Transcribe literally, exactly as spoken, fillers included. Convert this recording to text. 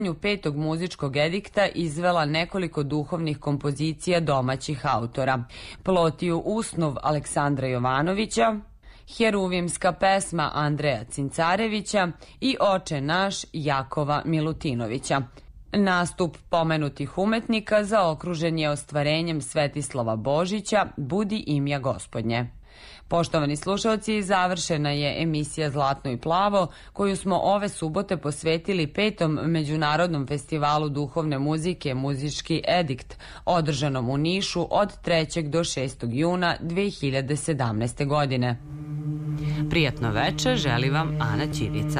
petog muzičkog edikta izvela nekoliko duhovnih kompozicija domaćih autora. Plotiju usnov Aleksandra Jovanovića, Heruvimska pesma Andreja Cincarevića i Oče naš Jakova Milutinovića. Nastup pomenutih umetnika zaokružen je ostvarenjem Svetislava Božića Budi imja Gospodnje. Poštovani slušalci, završena je emisija Zlatno i plavo, koju smo ove subote posvetili petom Međunarodnom festivalu duhovne muzike Muzički edikt, održanom u Nišu od trećeg do šestog juna dve hiljade sedamnaeste. godine. Prijatno veče želi vam Ana Ćirica.